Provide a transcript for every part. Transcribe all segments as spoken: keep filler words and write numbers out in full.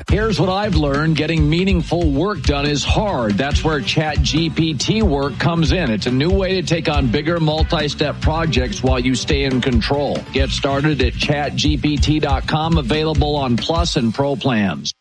Here's what I've learned. Getting meaningful work done is hard. That's where ChatGPT work comes in. It's a new way to take on bigger multi-step projects while you stay in control. Get started at chat G P T dot com, available on Plus and Pro plans.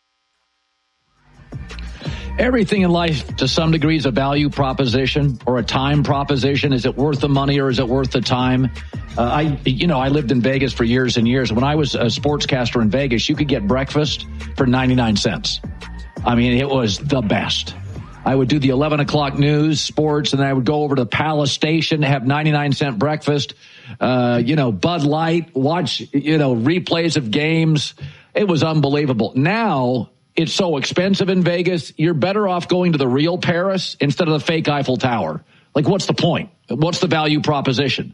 Everything in life, to some degree, is a value proposition or a time proposition. Is it worth the money or is it worth the time? Uh, I, you know, I lived in Vegas for years and years. When I was a sportscaster in Vegas, you could get breakfast for ninety-nine cents. I mean, it was the best. I would do the eleven o'clock news, sports, and then I would go over to Palace Station to have ninety-nine cent breakfast. Uh, you know, Bud Light, watch, you know, replays of games. It was unbelievable. Now, it's so expensive in Vegas, you're better off going to the real Paris instead of the fake Eiffel Tower. Like, what's the point? What's the value proposition?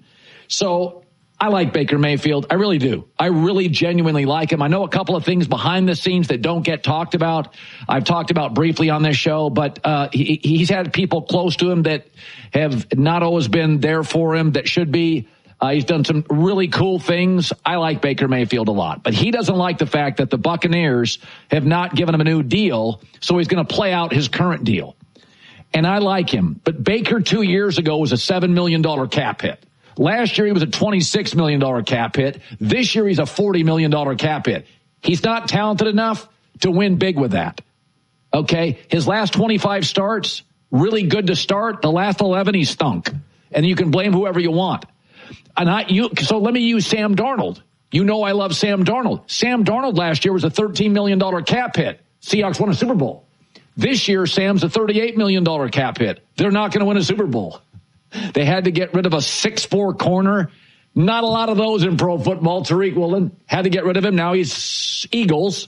So I like Baker Mayfield. I really do. I really genuinely like him. I know a couple of things behind the scenes that don't get talked about. I've talked about briefly on this show, but uh, he, he's had people close to him that have not always been there for him that should be. Uh, he's done some really cool things. I like Baker Mayfield a lot, but he doesn't like the fact that the Buccaneers have not given him a new deal, so he's going to play out his current deal. And I like him, but Baker two years ago was a seven million dollars cap hit. Last year he was a twenty-six million dollars cap hit. This year he's a forty million dollars cap hit. He's not talented enough to win big with that. Okay? His last twenty-five starts, really good to start. The last eleven, he stunk. And you can blame whoever you want. And I, you, so let me use Sam Darnold. You know I love Sam Darnold. Sam Darnold last year was a thirteen million dollars cap hit. Seahawks won a Super Bowl. This year, Sam's a thirty-eight million dollars cap hit. They're not going to win a Super Bowl. They had to get rid of a six foot four corner. Not a lot of those in pro football. Tariq Woolen had to get rid of him. Now he's Eagles.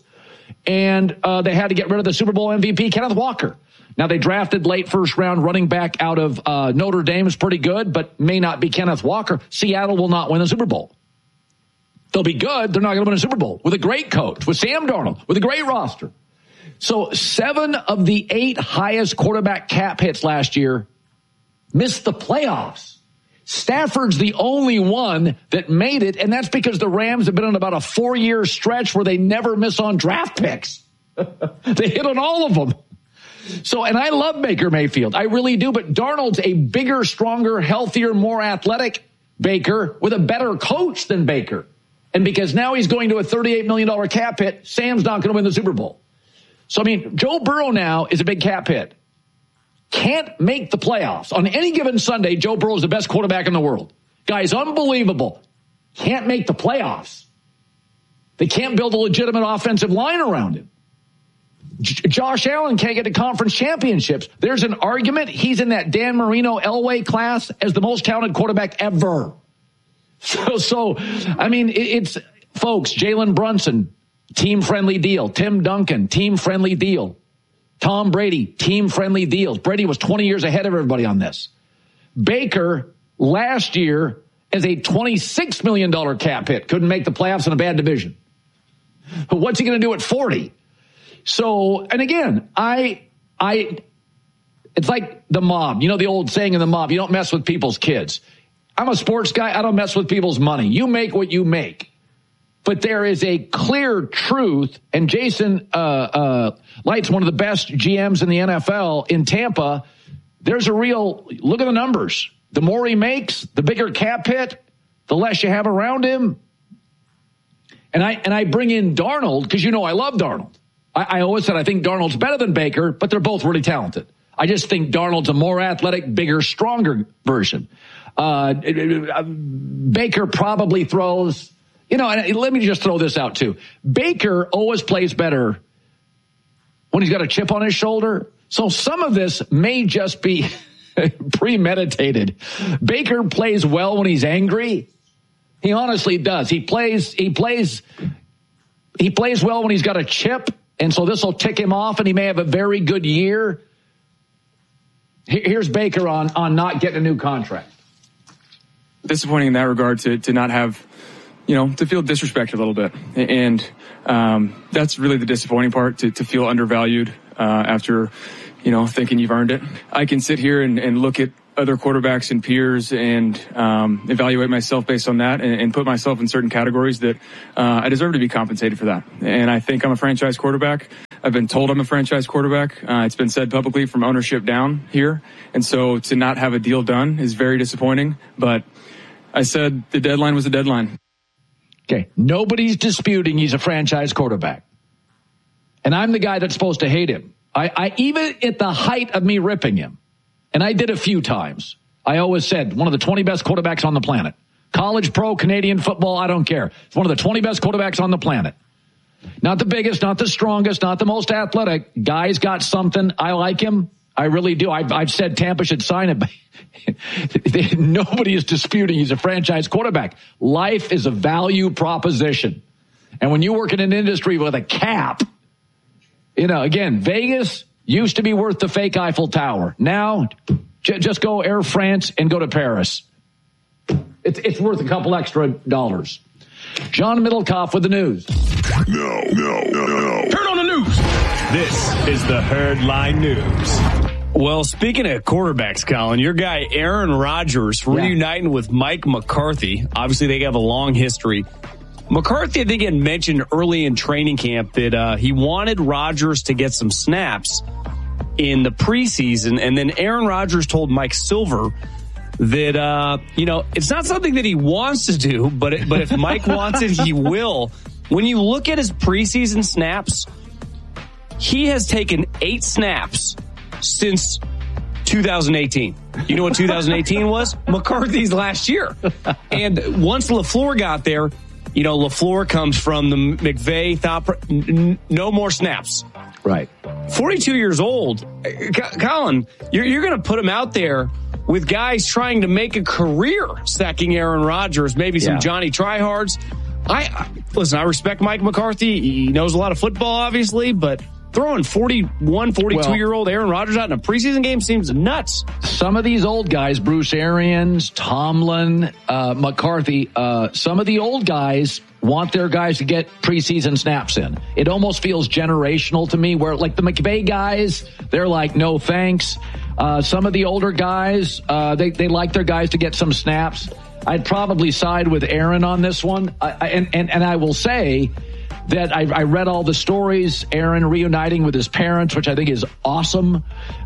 And uh, they had to get rid of the Super Bowl M V P, Kenneth Walker. Now, they drafted late first round running back out of uh, Notre Dame. Is pretty good, but may not be Kenneth Walker. Seattle will not win the Super Bowl. They'll be good. They're not going to win a Super Bowl with a great coach, with Sam Darnold, with a great roster. So seven of the eight highest quarterback cap hits last year missed the playoffs. Stafford's the only one that made it, and that's because the Rams have been on about a four-year stretch where they never miss on draft picks. They hit on all of them. So, and I love Baker Mayfield. I really do. But Darnold's a bigger, stronger, healthier, more athletic Baker with a better coach than Baker. And because now he's going to a thirty-eight million dollars cap hit, Sam's not going to win the Super Bowl. So, I mean, Joe Burrow now is a big cap hit. Can't make the playoffs. On any given Sunday, Joe Burrow is the best quarterback in the world. Guy's unbelievable. Can't make the playoffs. They can't build a legitimate offensive line around him. J- Josh Allen can't get to conference championships. There's an argument he's in that Dan Marino Elway class as the most talented quarterback ever. So, so I mean, it, it's, folks, Jalen Brunson, team-friendly deal. Tim Duncan, team-friendly deal. Tom Brady, team-friendly deals. Brady was twenty years ahead of everybody on this. Baker, last year, as a twenty-six million dollars cap hit, couldn't make the playoffs in a bad division. What's he going to do at forty? So, and again, I, I, it's like the mob. You know the old saying in the mob, you don't mess with people's kids. I'm a sports guy. I don't mess with people's money. You make what you make. But there is a clear truth, and Jason uh, uh, Light's one of the best G Ms in the N F L in Tampa. There's a real, look at the numbers. The more he makes, the bigger cap hit, the less you have around him. And I and I bring in Darnold because, you know, I love Darnold. I, I always said I think Darnold's better than Baker, but they're both really talented. I just think Darnold's a more athletic, bigger, stronger version. Uh, Baker probably throws... You know, and let me just throw this out, too. Baker always plays better when he's got a chip on his shoulder. So some of this may just be premeditated. Baker plays well when he's angry. He honestly does. He plays, he plays, he plays well when he's got a chip. And so this will tick him off and he may have a very good year. Here's Baker on, on not getting a new contract. Disappointing in that regard to, to not have, you know, to feel disrespected a little bit. And um, that's really the disappointing part, to, to feel undervalued uh, after, you know, thinking you've earned it. I can sit here and, and look at other quarterbacks and peers and um, evaluate myself based on that and, and put myself in certain categories that uh, I deserve to be compensated for that. And I think I'm a franchise quarterback. I've been told I'm a franchise quarterback. Uh, it's been said publicly from ownership down here. And so to not have a deal done is very disappointing. But I said the deadline was a deadline. Okay. Nobody's disputing he's a franchise quarterback. And I'm the guy that's supposed to hate him. I, I even at the height of me ripping him, and I did a few times, I always said one of the twenty best quarterbacks on the planet. College, pro, Canadian football, I don't care. It's one of the twenty best quarterbacks on the planet. Not the biggest, not the strongest, not the most athletic. Guy's got something. I like him. I really do. I've, I've said Tampa should sign him. Nobody is disputing he's a franchise quarterback. Life is a value proposition. And when you work in an industry with a cap, you know, again, Vegas used to be worth the fake Eiffel Tower. Now, j- just go Air France and go to Paris. It's, it's worth a couple extra dollars. John Middlecoff with the news. No, no, no, no. Turn on the news. This is the Herdline News. Well, speaking of quarterbacks, Colin, your guy Aaron Rodgers yeah. reuniting with Mike McCarthy. Obviously, they have a long history. McCarthy, I think, had mentioned early in training camp that uh, he wanted Rodgers to get some snaps in the preseason. And then Aaron Rodgers told Mike Silver that, uh, you know, it's not something that he wants to do, but it, but if Mike wants it, he will. When you look at his preseason snaps, he has taken eight snaps since two thousand eighteen. You know what two thousand eighteen was? McCarthy's last year. And once LaFleur got there, you know, LaFleur comes from the McVay thought, no more snaps. Right. forty-two years old. Colin, you're, you're going to put him out there with guys trying to make a career sacking Aaron Rodgers, maybe some yeah. Johnny Tryhards. I, I listen, I respect Mike McCarthy. He knows a lot of football, obviously, but throwing forty-one, forty-two-year-old Aaron Rodgers out in a preseason game seems nuts. Some of these old guys, Bruce Arians, Tomlin, uh, McCarthy, uh, some of the old guys want their guys to get preseason snaps in. It almost feels generational to me where, like, the McVay guys, they're like, no thanks. Uh, some of the older guys, uh, they, they like their guys to get some snaps. I'd probably side with Aaron on this one. I, I, and, and, and I will say that I, I read all the stories, Aaron reuniting with his parents, which I think is awesome.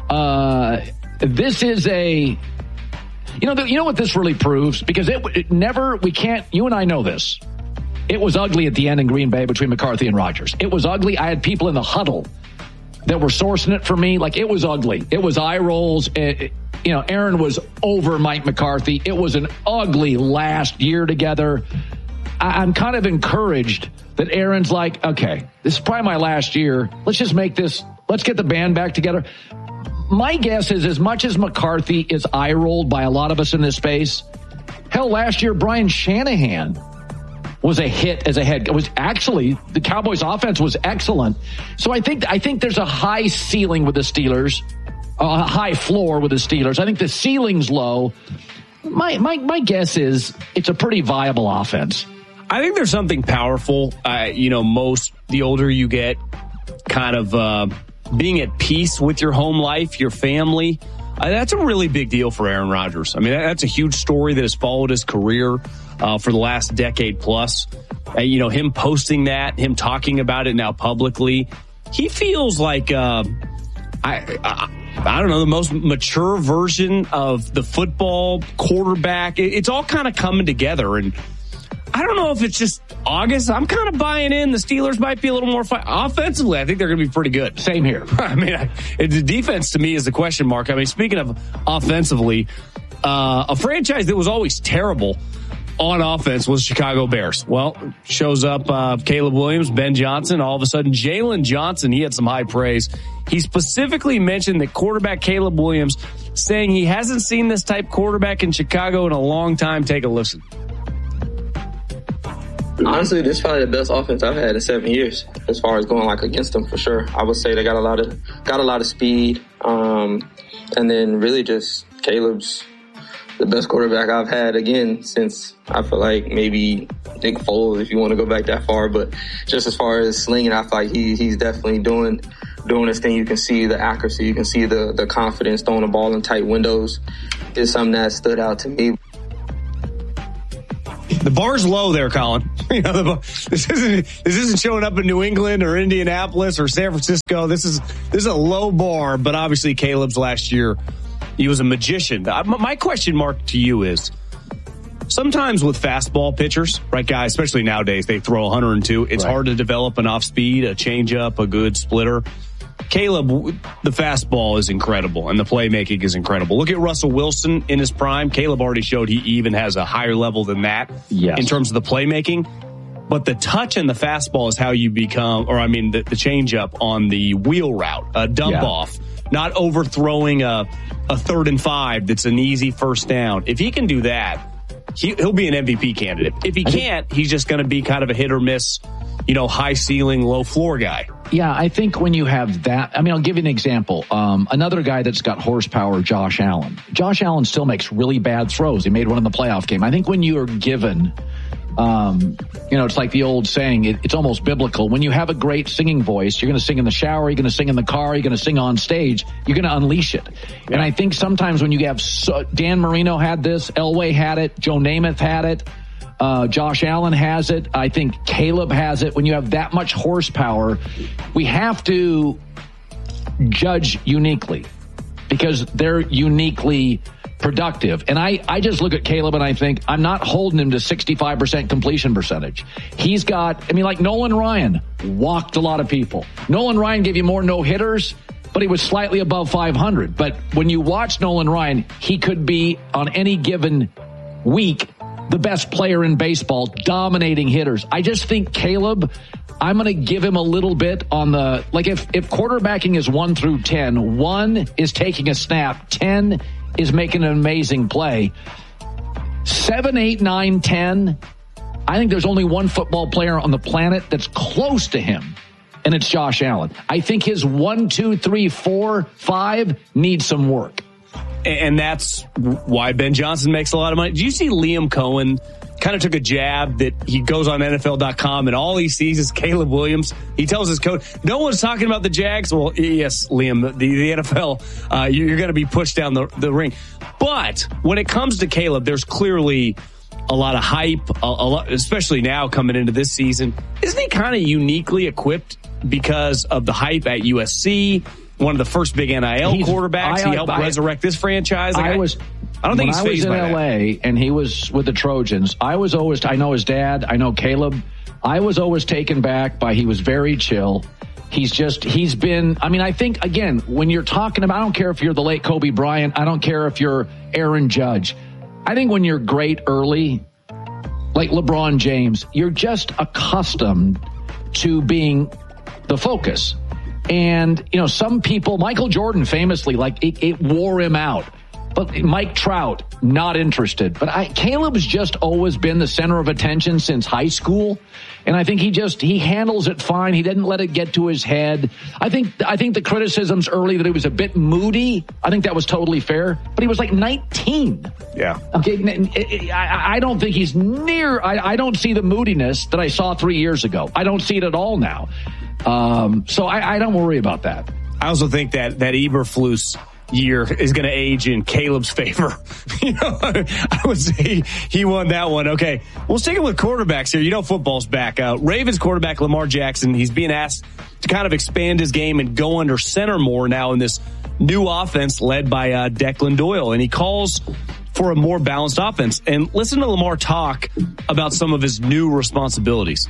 Uh, this is a, you know, the, you know what this really proves? Because it, it never, we can't, you and I know this. It was ugly at the end in Green Bay between McCarthy and Rodgers. It was ugly. I had people in the huddle that were sourcing it for me. Like, it was ugly. It was eye rolls. It, it, you know, Aaron was over Mike McCarthy. It was an ugly last year together. I, I'm kind of encouraged that Aaron's like, okay, this is probably my last year. Let's just make this, let's get the band back together. My guess is, as much as McCarthy is eye rolled by a lot of us in this space, hell, last year, Brian Shanahan was a hit as a head. It was actually, the Cowboys offense was excellent. So I think, I think there's a high ceiling with the Steelers, a high floor with the Steelers. I think the ceiling's low. My, my, my guess is it's a pretty viable offense. I think there's something powerful. Uh, you know, most, the older you get, kind of, uh, being at peace with your home life, your family. Uh, that's a really big deal for Aaron Rodgers. I mean, that's a huge story that has followed his career uh, for the last decade plus. Uh, you know, him posting that, him talking about it now publicly. He feels like, uh, I, I, I don't know, the most mature version of the football quarterback. It, it's all kind of coming together. And I don't know if it's just August. I'm kind of buying in. The Steelers might be a little more fun. Offensively, I think they're going to be pretty good. Same here. I mean, I, the defense to me is the question mark. I mean, speaking of offensively, uh, a franchise that was always terrible on offense was Chicago Bears. Well, shows up uh, Caleb Williams, Ben Johnson. All of a sudden, Jalen Johnson, he had some high praise. He specifically mentioned that quarterback Caleb Williams, saying he hasn't seen this type quarterback in Chicago in a long time. Take a listen. Honestly, this is probably the best offense I've had in seven years as far as going like against them for sure. I would say they got a lot of got a lot of speed, um, and then really just Caleb's the best quarterback I've had again since I feel like maybe Nick Foles, if you want to go back that far. But just as far as slinging, I feel like he he's definitely doing doing his thing. You can see the accuracy, you can see the the confidence, throwing the ball in tight windows is something that stood out to me. The bar's low there, Colin. You know, the bar, this isn't this isn't showing up in New England or Indianapolis or San Francisco. This is this is a low bar, but obviously Caleb's last year, he was a magician. My question mark to you is, sometimes with fastball pitchers, right, guys, especially nowadays, they throw one oh two. It's right. hard to develop an off speed, a changeup, a good splitter. Caleb, the fastball is incredible, and the playmaking is incredible. Look at Russell Wilson in his prime. Caleb already showed he even has a higher level than that yes. in terms of the playmaking. But the touch and the fastball is how you become, or I mean, the, the changeup on the wheel route, a dump yeah. off, not overthrowing a, a third and five that's an easy first down. If he can do that, he, he'll be an M V P candidate. If he can't, he's just going to be kind of a hit or miss, you know, high ceiling, low floor guy. Yeah, I think when you have that, I mean, I'll give you an example. Um, another guy that's got horsepower, Josh Allen. Josh Allen still makes really bad throws. He made one in the playoff game. I think when you are given, um, you know, it's like the old saying, it, it's almost biblical. When you have a great singing voice, you're going to sing in the shower, you're going to sing in the car, you're going to sing on stage, you're going to unleash it. Yeah. And I think sometimes when you have, so, Dan Marino had this, Elway had it, Joe Namath had it. Uh, Josh Allen has it. I think Caleb has it. When you have that much horsepower, we have to judge uniquely because they're uniquely productive. And I, I just look at Caleb and I think I'm not holding him to sixty-five percent completion percentage. He's got, I mean, like Nolan Ryan walked a lot of people. Nolan Ryan gave you more no-hitters, but he was slightly above five hundred. But when you watch Nolan Ryan, he could be on any given week the best player in baseball, dominating hitters. I just think Caleb, I'm going to give him a little bit on the, like if, if quarterbacking is one through ten, one is taking a snap, ten is making an amazing play. Seven, eight, nine, ten, I think there's only one football player on the planet that's close to him, and it's Josh Allen. I think his one, two, three, four, five needs some work. And that's why Ben Johnson makes a lot of money. Do you see Liam Cohen kind of took a jab that he goes on N F L dot com and all he sees is Caleb Williams? He tells his coach, no one's talking about the Jags. Well, yes, Liam, the, the N F L, uh, you're going to be pushed down the, the ring. But when it comes to Caleb, there's clearly a lot of hype, a, a lot, especially now coming into this season. Isn't he kind of uniquely equipped because of the hype at U S C? One of the first big N I L he's, quarterbacks. I, he helped I, resurrect this franchise. Like I was. I don't think he's phased by that. When I was in L A and he was with the Trojans, I was always. I know his dad. I know Caleb. I was always taken back by he was very chill. He's just. He's been. I mean, I think again when you're talking about. I don't care if you're the late Kobe Bryant. I don't care if you're Aaron Judge. I think when you're great early, like LeBron James, you're just accustomed to being the focus. And, you know, some people, Michael Jordan famously, like it, it wore him out. But Mike Trout, not interested. But I, Caleb's just always been the center of attention since high school. And I think he just, he handles it fine. He didn't let it get to his head. I think, I think the criticisms early that he was a bit moody, I think that was totally fair. But he was like nineteen. Yeah. Okay. I, I don't think he's near, I, I don't see the moodiness that I saw three years ago. I don't see it at all now. Um, so I, I don't worry about that. I also think that, that Eberflus year is going to age in Caleb's favor. You know, I would say he won that one. Okay, well, sticking with quarterbacks here, you know football's back. Uh, Ravens quarterback Lamar Jackson, he's being asked to kind of expand his game and go under center more now in this new offense led by uh, Declan Doyle, and he calls for a more balanced offense. And listen to Lamar talk about some of his new responsibilities.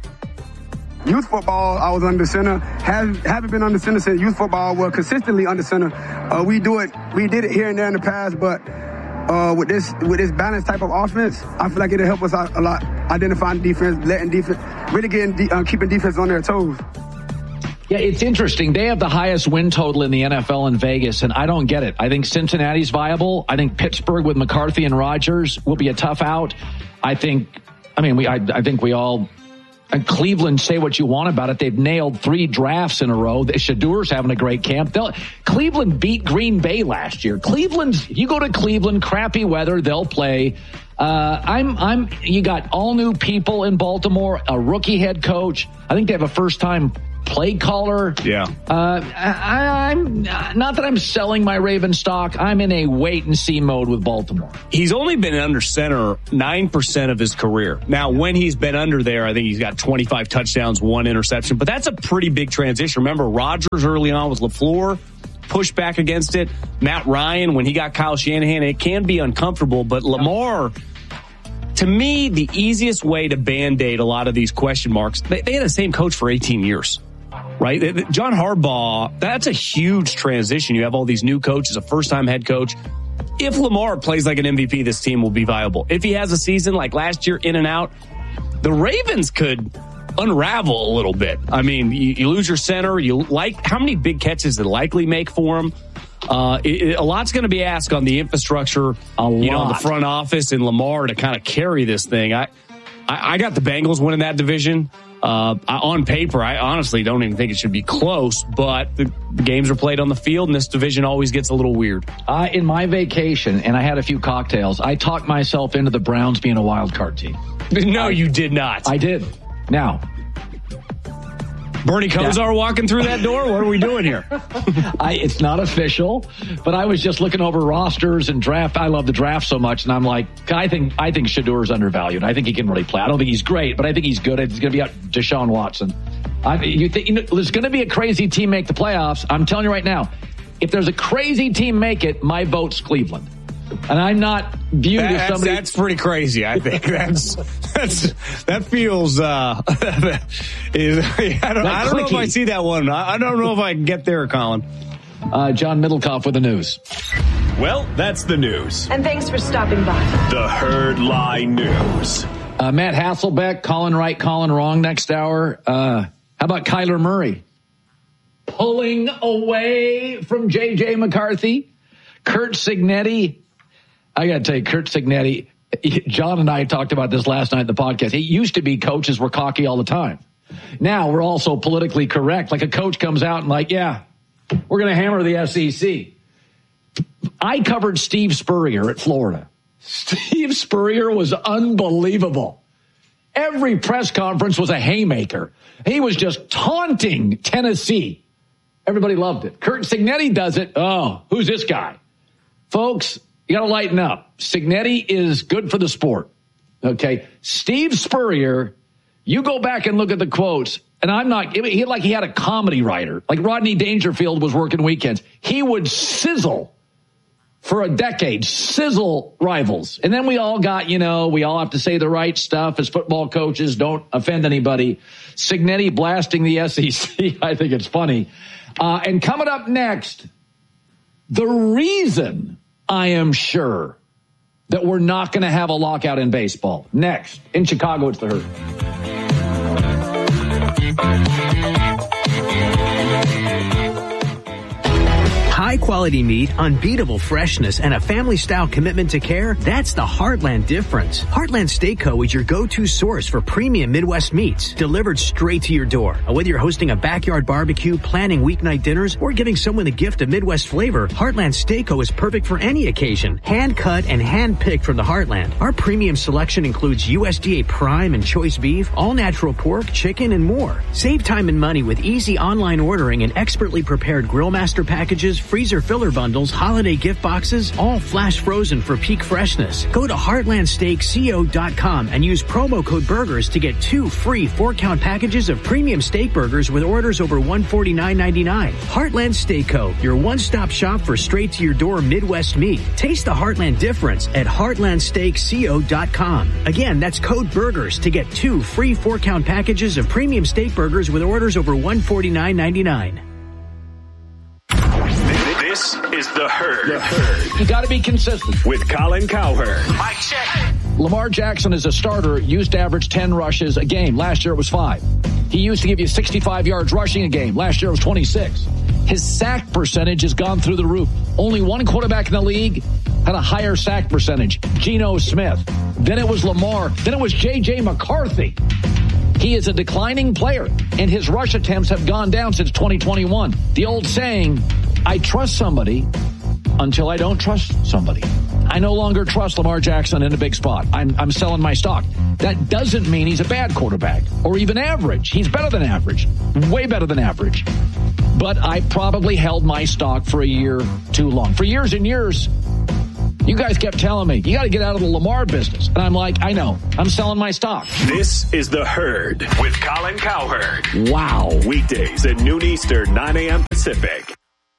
Youth football, I was under center. Have, haven't been under center since youth football. Well, consistently under center. Uh, we do it. We did it here and there in the past, but uh, with this with this balanced type of offense, I feel like it'll help us out a lot. Identifying defense, letting defense, really getting de- uh, keeping defense on their toes. Yeah, it's interesting. They have the highest win total in the N F L in Vegas, and I don't get it. I think Cincinnati's viable. I think Pittsburgh with McCarthy and Rodgers will be a tough out. I think. I mean, we. I, I think we all. And Cleveland, say what you want about it. They've nailed three drafts in a row. Shadour's having a great camp. They'll, Cleveland beat Green Bay last year. Cleveland's, you go to Cleveland, crappy weather, they'll play. Uh, I'm, I'm, you got all new people in Baltimore, a rookie head coach. I think they have a first time play caller. Yeah. Uh, I, I'm not that I'm selling my Raven stock. I'm in a wait and see mode with Baltimore. He's only been under center nine percent of his career. Now, when he's been under there, I think he's got twenty-five touchdowns, one interception, but that's a pretty big transition. Remember, Rodgers early on was LaFleur, pushed back against it. Matt Ryan, when he got Kyle Shanahan, it can be uncomfortable, but Lamar, to me, the easiest way to Band-Aid a lot of these question marks, they, they had the same coach for eighteen years, right? John Harbaugh, that's a huge transition. You have all these new coaches, a first-time head coach. If Lamar plays like an M V P, this team will be viable. If he has a season like last year, in and out, the Ravens could unravel a little bit. I mean, you, you lose your center. You like how many big catches did likely make for him? Uh, it, it, a lot's going to be asked on the infrastructure, a you lot. know, the front office and Lamar to kind of carry this thing. I, I, I got the Bengals winning that division. Uh, I, on paper, I honestly don't even think it should be close, but the, the games are played on the field, and this division always gets a little weird. Uh, in my vacation, and I had a few cocktails, I talked myself into the Browns being a wild card team. No, I, you did not. I did. Now, Bernie Kosar yeah. walking through that door? What are we doing here? I, it's not official, but I was just looking over rosters and draft. I love the draft so much, and I'm like, I think I think Shadour's undervalued. I think he can really play. I don't think he's great, but I think he's good. He's going to be out Deshaun Watson. I, you think you know, there's going to be a crazy team make the playoffs? I'm telling you right now, if there's a crazy team make it, my vote's Cleveland. And I'm not viewed that, as somebody. That's pretty crazy. I think that's that's that feels. Uh, is, I don't, I don't know if I see that one. I, I don't know if I can get there, Colin. Uh, John Middlecoff with the news. Well, that's the news. And thanks for stopping by. The Herd Lie News. Uh, Matt Hasselbeck, Colin right, Colin wrong next hour. Uh, how about Kyler Murray pulling away from J J McCarthy? Curt Cignetti. I got to tell you, Curt Cignetti, John and I talked about this last night in the podcast. It used to be coaches were cocky all the time. Now we're also politically correct. Like a coach comes out and like, yeah, we're going to hammer the S E C. I covered Steve Spurrier at Florida. Steve Spurrier was unbelievable. Every press conference was a haymaker. He was just taunting Tennessee. Everybody loved it. Curt Cignetti does it. Oh, who's this guy? Folks, you got to lighten up. Cignetti is good for the sport. Okay. Steve Spurrier, you go back and look at the quotes, and I'm not, he like he had a comedy writer. Like Rodney Dangerfield was working weekends. He would sizzle for a decade, sizzle rivals. And then we all got, you know, we all have to say the right stuff as football coaches. Don't offend anybody. Cignetti blasting the S E C. I think it's funny. Uh, and coming up next, the reason I am sure that we're not going to have a lockout in baseball. Next, in Chicago, it's the Herd. High-quality meat, unbeatable freshness, and a family-style commitment to care, that's the Heartland difference. Heartland Steakco is your go-to source for premium Midwest meats, delivered straight to your door. Whether you're hosting a backyard barbecue, planning weeknight dinners, or giving someone the gift of Midwest flavor, Heartland Steakco is perfect for any occasion. Hand-cut and hand-picked from the Heartland. Our premium selection includes U S D A prime and choice beef, all-natural pork, chicken, and more. Save time and money with easy online ordering and expertly prepared Grillmaster packages, freezer filler bundles, holiday gift boxes, all flash frozen for peak freshness. Go to heartland steak co dot com and use promo code BURGERS to get two free four-count packages of premium steak burgers with orders over one hundred forty-nine ninety-nine. Heartland Steakco, your one-stop shop for straight-to-your-door Midwest meat. Taste the Heartland difference at heartland steak co dot com. Again, that's code BURGERS to get two free four-count packages of premium steak burgers with orders over one hundred forty-nine ninety-nine. This is The Herd. The Herd. You got to be consistent. With Colin Cowherd. Mike check. Lamar Jackson as a starter used to average ten rushes a game. Last year it was five. He used to give you sixty-five yards rushing a game. Last year it was twenty-six. His sack percentage has gone through the roof. Only one quarterback in the league had a higher sack percentage, Geno Smith. Then it was Lamar. Then it was J J McCarthy. He is a declining player, and his rush attempts have gone down since twenty twenty-one. The old saying, I trust somebody until I don't trust somebody. I no longer trust Lamar Jackson in a big spot. I'm, I'm selling my stock. That doesn't mean he's a bad quarterback or even average. He's better than average, way better than average. But I probably held my stock for a year too long. For years and years, you guys kept telling me, you got to get out of the Lamar business. And I'm like, I know. I'm selling my stock. This is The Herd with Colin Cowherd. Wow. Weekdays at noon Eastern, nine a.m. Pacific.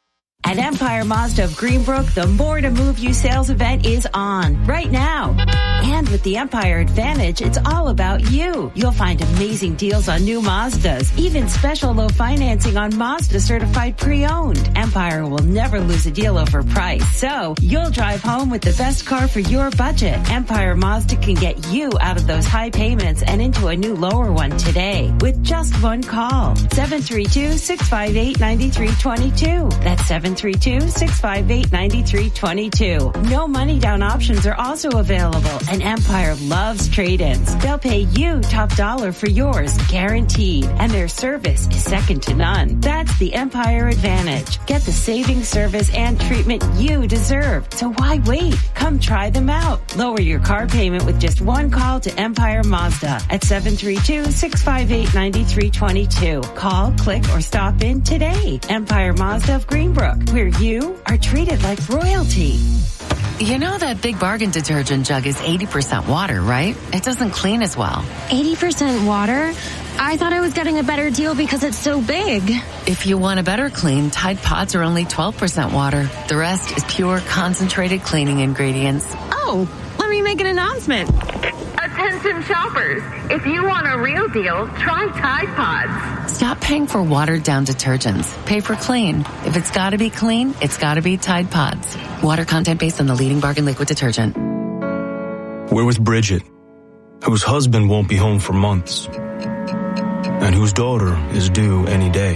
At Empire Mazda of Greenbrook, the More to Move You sales event is on right now. And with the Empire Advantage, it's all about you. You'll find amazing deals on new Mazdas, even special low financing on Mazda certified pre-owned. Empire will never lose a deal over price, so you'll drive home with the best car for your budget. Empire Mazda can get you out of those high payments and into a new lower one today with just one call. seven three two, six five eight, nine three two two. That's seven three two, six five eight, nine three two two. No money down options are also available, and Empire loves trade-ins. They'll pay you top dollar for yours, guaranteed, and their service is second to none. That's the Empire Advantage. Get the saving service and treatment you deserve. So why wait? Come try them out. Lower your car payment with just one call to Empire Mazda at seven three two, six five eight, nine three two two. Call, click, or stop in today. Empire Mazda of Greenbrook, where you are treated like royalty. You know that Big Bargain detergent jug is eighty percent water, right? It doesn't clean as well. eighty percent water? I thought I was getting a better deal because it's so big. If you want a better clean, Tide Pods are only twelve percent water. The rest is pure, concentrated cleaning ingredients. Oh, let me make an announcement. Attention shoppers, if you want a real deal, try Tide Pods. Stop paying for watered-down detergents. Pay for clean. If it's gotta be clean, it's gotta be Tide Pods. Water content based on the leading bargain liquid detergent. We're with Bridget, whose husband won't be home for months, and whose daughter is due any day.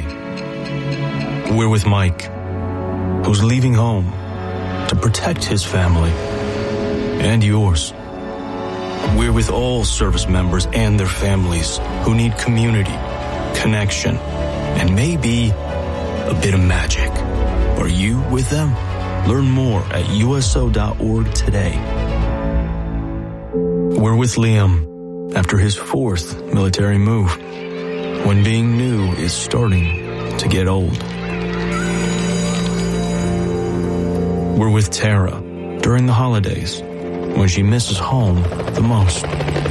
We're with Mike, who's leaving home to protect his family and yours. We're with all service members and their families who need community, connection, and maybe a bit of magic. Are you with them? Learn more at U S O dot org today. We're with Liam after his fourth military move, when being new is starting to get old. We're with Tara during the holidays, when she misses home the most.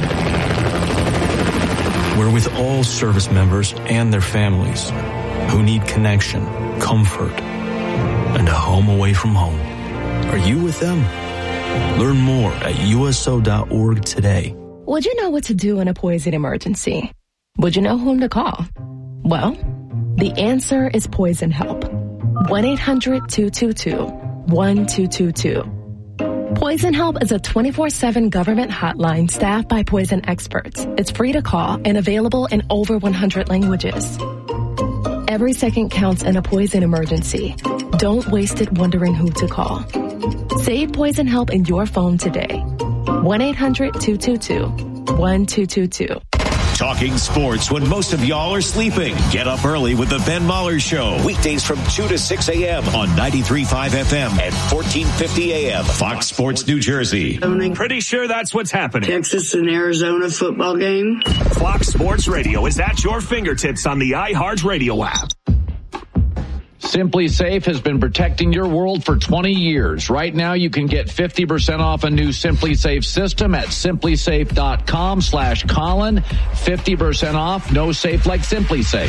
We're with all service members and their families who need connection, comfort, and a home away from home. Are you with them? Learn more at U S O dot org today. Would you know what to do in a poison emergency? Would you know whom to call? Well, the answer is Poison Help. one eight hundred, two two two, one two two two. Poison Help is a twenty-four seven government hotline staffed by poison experts. It's free to call and available in over one hundred languages. Every second counts in a poison emergency. Don't waste it wondering who to call. Save Poison Help in your phone today. one eight hundred, two two two, one two two two. Talking sports when most of y'all are sleeping. Get up early with the Ben Maller Show. Weekdays from two to six a.m. on ninety-three point five F M and fourteen fifty A M. Fox Sports New Jersey. Pretty sure that's what's happening. Texas and Arizona football game. Fox Sports Radio is at your fingertips on the iHeart Radio app. Simply Safe has been protecting your world for twenty years. Right now, you can get fifty percent off a new Simply Safe system at simply safe dot com slash Colin. fifty percent off, no safe like Simply Safe.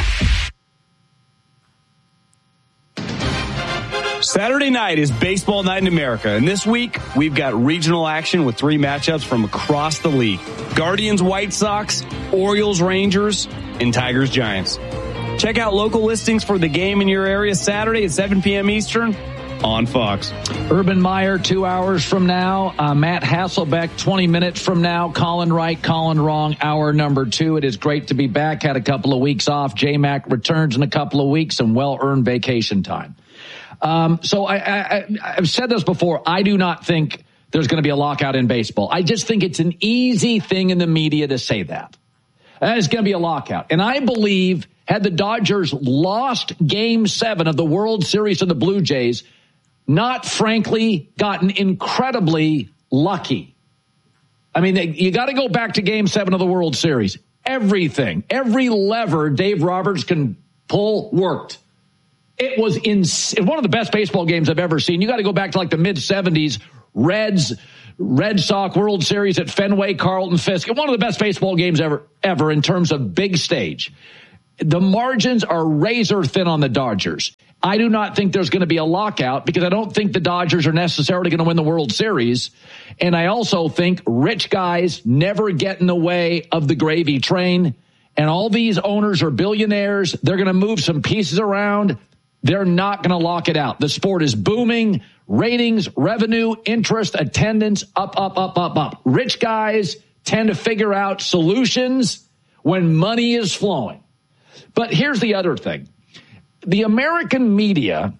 Saturday night is baseball night in America, and this week we've got regional action with three matchups from across the league. Guardians, White Sox, Orioles, Rangers, and Tigers, Giants. Check out local listings for the game in your area Saturday at seven p.m. Eastern on Fox. Urban Meyer, two hours from now. Uh, Matt Hasselbeck, twenty minutes from now. Colin right, Colin wrong, hour number two. It is great to be back. Had a couple of weeks off. J-Mac returns in a couple of weeks, and well-earned vacation time. Um, so I, I, I've said this before. I do not think there's going to be a lockout in baseball. I just think it's an easy thing in the media to say that. And it's going to be a lockout. And I believe had the Dodgers lost game seven of the World Series to the Blue Jays, not frankly gotten incredibly lucky. I mean, they, you got to go back to game seven of the World Series. Everything, every lever Dave Roberts can pull worked. It was in one of the best baseball games I've ever seen. You got to go back to like the mid seventies, Reds, Red Sox World Series at Fenway, Carlton Fisk. One of the best baseball games ever, ever in terms of big stage. The margins are razor thin on the Dodgers. I do not think there's going to be a lockout because I don't think the Dodgers are necessarily going to win the World Series. And I also think rich guys never get in the way of the gravy train. And all these owners are billionaires. They're going to move some pieces around. They're not going to lock it out. The sport is booming. Ratings, revenue, interest, attendance, up, up, up, up, up. Rich guys tend to figure out solutions when money is flowing. But here's the other thing. The American media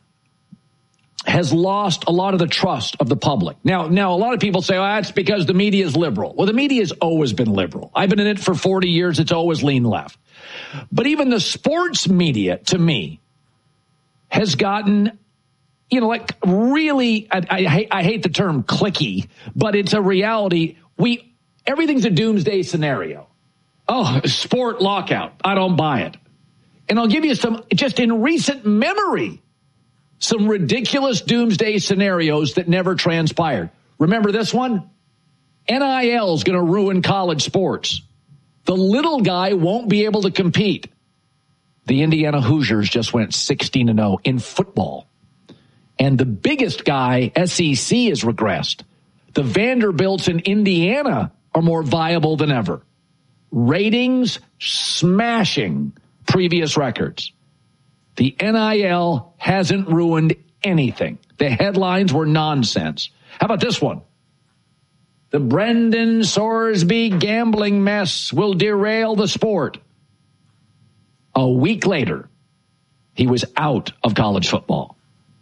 has lost a lot of the trust of the public. Now, now a lot of people say, oh, that's because the media is liberal. Well, the media has always been liberal. I've been in it for forty years. It's always leaned left. But even the sports media, to me, has gotten, you know, like really, I, I, hate, I hate the term cliquey, but it's a reality. We, everything's a doomsday scenario. Oh, sport lockout. I don't buy it. And I'll give you some, just in recent memory, some ridiculous doomsday scenarios that never transpired. Remember this one? N I L is going to ruin college sports. The little guy won't be able to compete. The Indiana Hoosiers just went sixteen and oh in football. And the biggest guy, S E C, has regressed. The Vanderbilts in Indiana are more viable than ever. Ratings smashing previous records. The N I L hasn't ruined anything. The headlines were nonsense. How about this one? The Brendan Sorsby gambling mess will derail the sport. A week later, he was out of college football.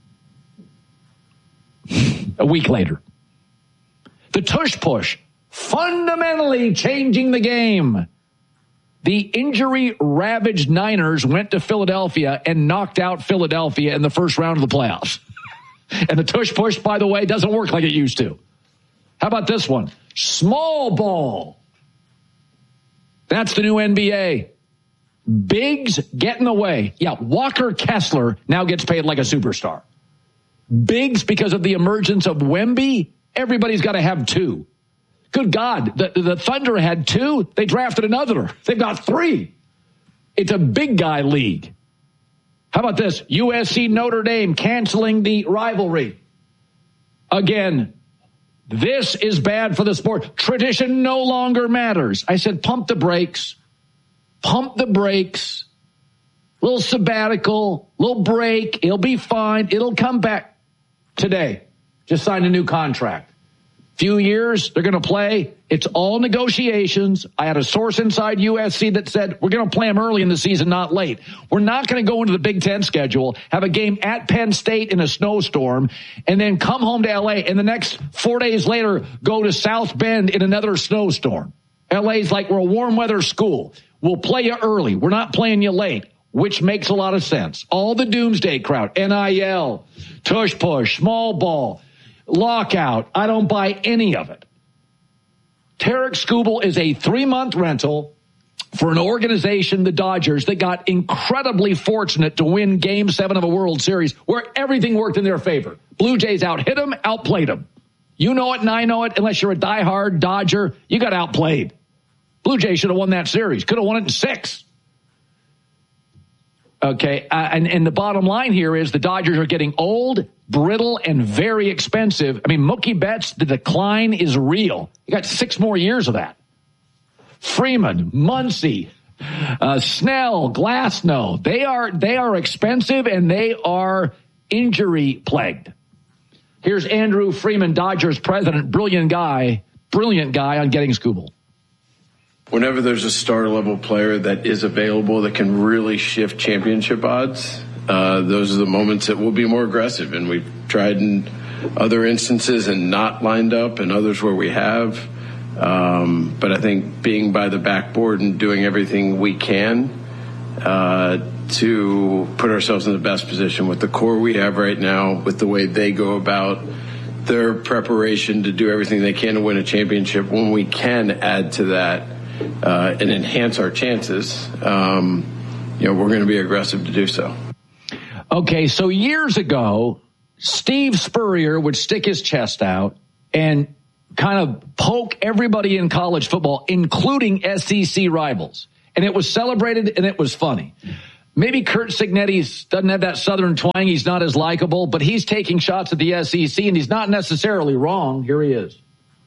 A week later. The tush push, fundamentally changing the game. The injury-ravaged Niners went to Philadelphia and knocked out Philadelphia in the first round of the playoffs. And the tush push, by the way, doesn't work like it used to. How about this one? Small ball. That's the new N B A. Bigs get in the way. Yeah, Walker Kessler now gets paid like a superstar. Bigs, because of the emergence of Wemby, everybody's got to have two. Good God, the, the Thunder had two. They drafted another. They've got three. It's a big guy league. How about this? U S C Notre Dame canceling the rivalry. Again, this is bad for the sport. Tradition no longer matters. I said, pump the brakes. Pump the brakes. Little sabbatical, little break. It'll be fine. It'll come back. Today, just signed a new contract. Few years, they're going to play. It's all negotiations. I had a source inside U S C that said, we're going to play them early in the season, not late. We're not going to go into the Big Ten schedule, have a game at Penn State in a snowstorm, and then come home to L A, and the next four days later, go to South Bend in another snowstorm. L A's like, we're a warm weather school. We'll play you early. We're not playing you late, which makes a lot of sense. All the doomsday crowd, N I L, tush push, small ball, lockout. I don't buy any of it. Tarek Skubal is a three-month rental for an organization, the Dodgers, that got incredibly fortunate to win Game seven of a World Series where everything worked in their favor. Blue Jays out-hit them, outplayed them. You know it and I know it. Unless you're a diehard Dodger, you got outplayed. Blue Jays should have won that series. Could have won it in six. Okay, uh, and, and the bottom line here is the Dodgers are getting old, brittle, and very expensive. I mean, Mookie Betts, the decline is real. You got six more years of that. Freeman, Muncy, uh, Snell, Glasnow, they are they are expensive and they are injury plagued. Here's Andrew Freeman, Dodgers president, brilliant guy, brilliant guy on getting Skubal. Whenever there's a star level player that is available that can really shift championship odds, uh, those are the moments that we'll be more aggressive. And we've tried in other instances and not lined up, and others where we have. Um, but I think being by the backboard and doing everything we can uh, to put ourselves in the best position with the core we have right now, with the way they go about their preparation to do everything they can to win a championship. When we can add to that uh, and enhance our chances, um, you know, we're going to be aggressive to do so. Okay, so years ago, Steve Spurrier would stick his chest out and kind of poke everybody in college football, including S E C rivals. And it was celebrated and it was funny. Maybe Curt Cignetti doesn't have that Southern twang. He's not as likable, but he's taking shots at the S E C, and he's not necessarily wrong. Here he is.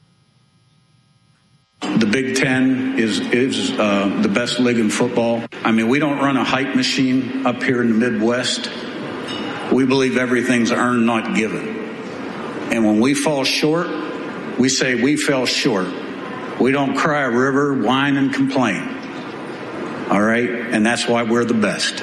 The Big Ten is is uh, the best league in football. I mean, we don't run a hype machine up here in the Midwest. We believe everything's earned, not given. And when we fall short, we say we fell short. We don't cry a river, whine, and complain. All right? And that's why we're the best.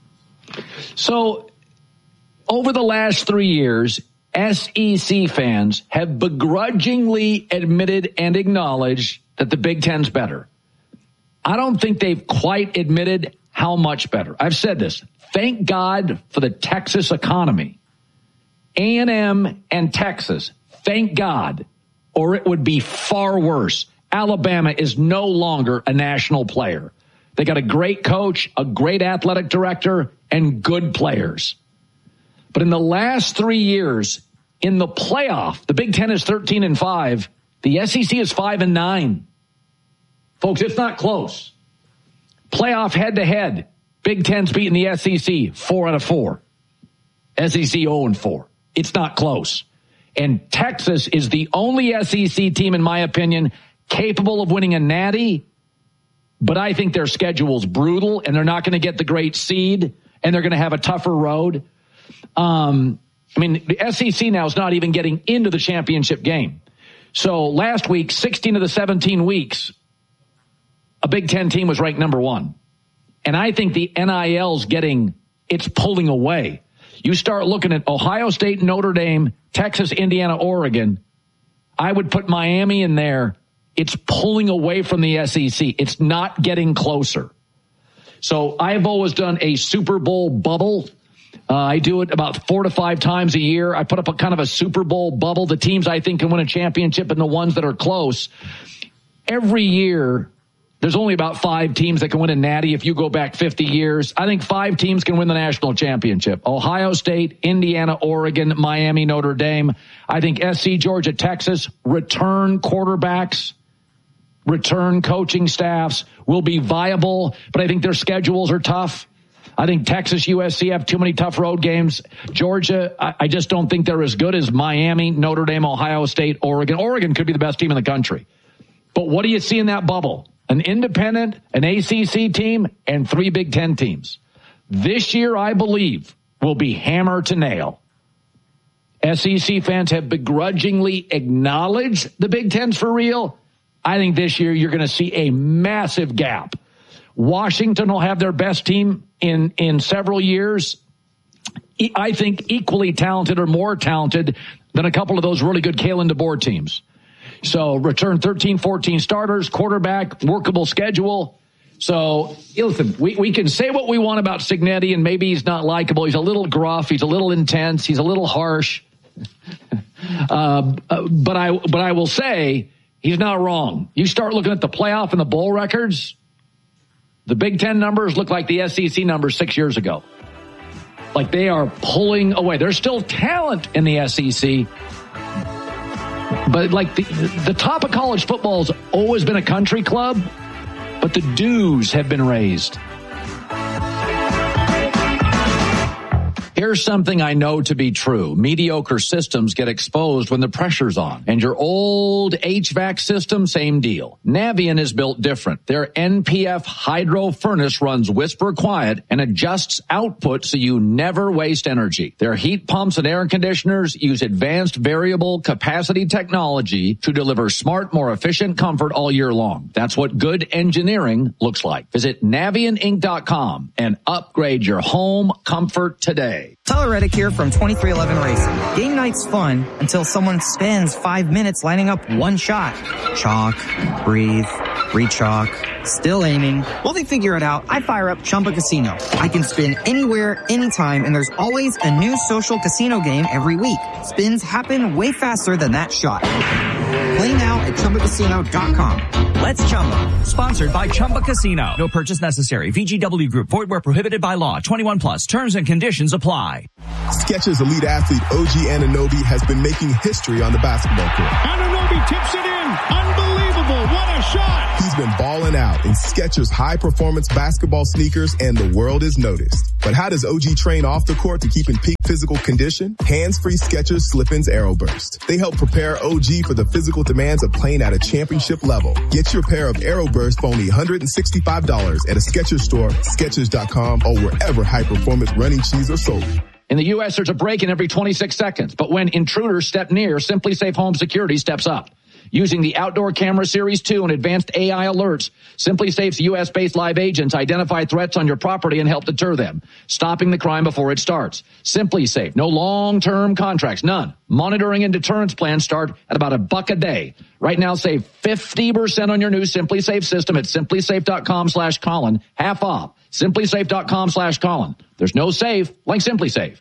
So, over the last three years, S E C fans have begrudgingly admitted and acknowledged that the Big Ten's better. I don't think they've quite admitted how much better. I've said this. Thank God for the Texas economy. A and M and Texas, thank God, or it would be far worse. Alabama is no longer a national player. They got a great coach, a great athletic director, and good players. But in the last three years, in the playoff, the Big Ten is thirteen and five. The S E C is five and nine. Folks, it's not close. Playoff head-to-head. Big Ten's beating the S E C four out of four. S E C oh and four. It's not close. And Texas is the only S E C team, in my opinion, capable of winning a natty. But I think their schedule's brutal, and they're not going to get the great seed, and they're going to have a tougher road. Um, I mean, the S E C now is not even getting into the championship game. So last week, sixteen of the seventeen weeks, a Big Ten team was ranked number one. And I think the N I L's getting, it's pulling away. You start looking at Ohio State, Notre Dame, Texas, Indiana, Oregon. I would put Miami in there. It's pulling away from the S E C. It's not getting closer. So I've always done a Super Bowl bubble. Uh, I do it about four to five times a year. I put up a kind of a Super Bowl bubble. The teams I think can win a championship and the ones that are close. Every year, there's only about five teams that can win a natty if you go back fifty years. I think five teams can win the national championship. Ohio State, Indiana, Oregon, Miami, Notre Dame. I think S C, Georgia, Texas, return quarterbacks, return coaching staffs will be viable, but I think their schedules are tough. I think Texas, U S C have too many tough road games. Georgia, I, I just don't think they're as good as Miami, Notre Dame, Ohio State, Oregon. Oregon could be the best team in the country. But what do you see in that bubble? An independent, an A C C team, and three Big Ten teams. This year, I believe, will be hammer to nail. S E C fans have begrudgingly acknowledged the Big Ten's for real. I think this year you're going to see a massive gap. Washington will have their best team in, in several years. I think equally talented or more talented than a couple of those really good Kalen DeBoer teams. So return thirteen, fourteen starters, quarterback, workable schedule. So listen, we, we can say what we want about Cignetti, and maybe he's not likable. He's a little gruff. He's a little intense. He's a little harsh. uh, but I but I will say he's not wrong. You start looking at the playoff and the bowl records, the Big Ten numbers look like the S E C numbers six years ago. Like they are pulling away. There's still talent in the S E C. But like the, the top of college football has always been a country club, but the dues have been raised. Here's something I know to be true. Mediocre systems get exposed when the pressure's on. And your old H V A C system, same deal. Navien is built different. Their N P F hydro furnace runs whisper quiet and adjusts output so you never waste energy. Their heat pumps and air conditioners use advanced variable capacity technology to deliver smart, more efficient comfort all year long. That's what good engineering looks like. Visit Navien Inc dot com and upgrade your home comfort today. today. Tyler Reddick here from twenty-three eleven Racing. Game night's fun until someone spends five minutes lining up one shot. Chalk, breathe, re-chalk, still aiming. While they figure it out, I fire up Chumba Casino. I can spin anywhere, anytime, and there's always a new social casino game every week. Spins happen way faster than that shot. Play now at Chumba Casino dot com. Let's Chumba. Sponsored by Chumba Casino. No purchase necessary. V G W Group. Void where prohibited by law. twenty-one plus. Terms and conditions apply. Skechers elite athlete O G Anunoby has been making history on the basketball court. Anunoby tips it in. Unbelievable. What a shot. He's been balling out in Skechers high-performance basketball sneakers, and the world is noticed. But how does O G train off the court to keep in peak physical condition? Hands-free Skechers Slip-ins Aeroburst. They help prepare O G for the physical demands of playing at a championship level. Get your pair of Aeroburst for only one hundred sixty-five dollars at a Skechers store, Skechers dot com, or wherever high-performance running shoes are sold. In the U S, there's a break-in every twenty-six seconds. But when intruders step near, Simply Safe Home Security steps up. Using the Outdoor Camera Series two and advanced A I alerts, Simply Safe's U S-based live agents identify threats on your property and help deter them, stopping the crime before it starts. Simply Safe, no long-term contracts, none. Monitoring and deterrence plans start at about a buck a day. Right now, save fifty percent on your new Simply Safe system at simply safe dot com slash Colin, half off. simply safe dot com slash Colin. There's no safe like Simply Safe.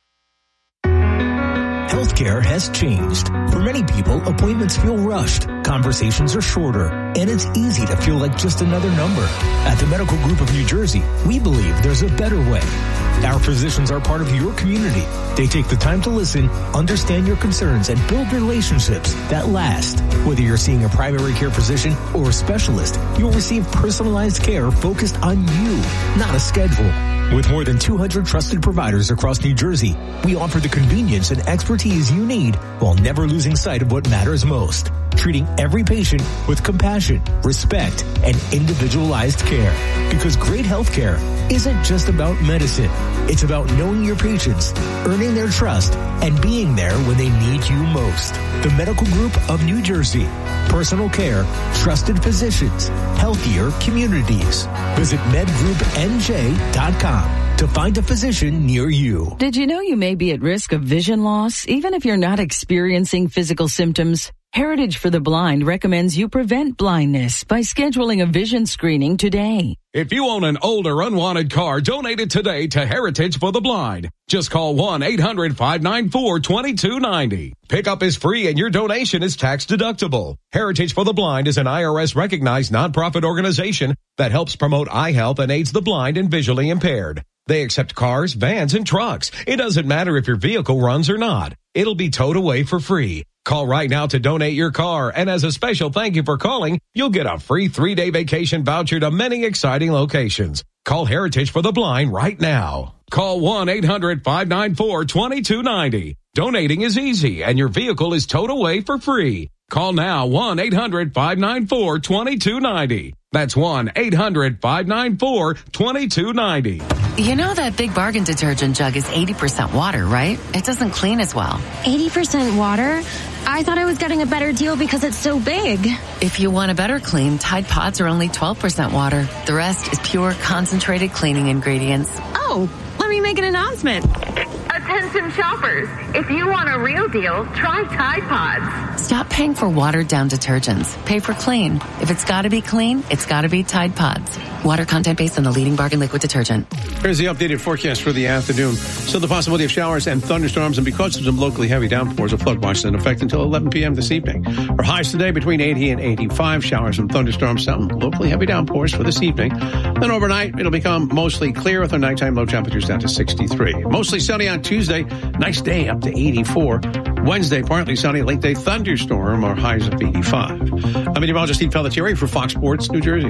Healthcare has changed. For many people, appointments feel rushed, conversations are shorter, and it's easy to feel like just another number. At the Medical Group of New Jersey, we believe there's a better way. Our physicians are part of your community. They take the time to listen, understand your concerns, and build relationships that last. Whether you're seeing a primary care physician or a specialist, you'll receive personalized care focused on you, not a schedule. With more than two hundred trusted providers across New Jersey, we offer the convenience and expertise you need while never losing sight of what matters most. Treating every patient with compassion, respect, and individualized care. Because great health care isn't just about medicine. It's about knowing your patients, earning their trust, and being there when they need you most. The Medical Group of New Jersey. Personal care, trusted physicians, healthier communities. Visit med group N J dot com to find a physician near you. Did you know you may be at risk of vision loss even if you're not experiencing physical symptoms? Heritage for the Blind recommends you prevent blindness by scheduling a vision screening today. If you own an old or unwanted car, donate it today to Heritage for the Blind. Just call one eight hundred five nine four two two nine zero. Pickup is free and your donation is tax deductible. Heritage for the Blind is an I R S-recognized nonprofit organization that helps promote eye health and aids the blind and visually impaired. They accept cars, vans, and trucks. It doesn't matter if your vehicle runs or not. It'll be towed away for free. Call right now to donate your car, and as a special thank you for calling, you'll get a free three-day vacation voucher to many exciting locations. Call Heritage for the Blind right now. Call one eight hundred five nine four two two nine zero. Donating is easy, and your vehicle is towed away for free. Call now one eight hundred five nine four two two nine zero. That's one eight hundred five nine four two two nine zero. You know that Big Bargain detergent jug is eighty percent water, right? It doesn't clean as well. eighty percent water? I thought I was getting a better deal because it's so big. If you want a better clean, Tide Pods are only twelve percent water. The rest is pure concentrated cleaning ingredients. Oh, let me make an announcement. Attention shoppers, if you want a real deal, try Tide Pods. Stop paying for watered-down detergents. Pay for clean. If it's got to be clean, it's got to be Tide Pods. Water content based on the leading bargain liquid detergent. Here's the updated forecast for the afternoon. So the possibility of showers and thunderstorms, and because of some locally heavy downpours, a flood watch is in effect until eleven p.m. this evening. For highs today between eighty and eighty-five, showers and thunderstorms, some locally heavy downpours for this evening. Then overnight, it'll become mostly clear with our nighttime low temperatures down to sixty-three. Mostly sunny on Tuesday, nice day up to eighty-four. Wednesday, partly sunny, late day thunderstorm, or highs of eighty-five. I'm meteorologist Steve Pelletieri for Fox Sports New Jersey.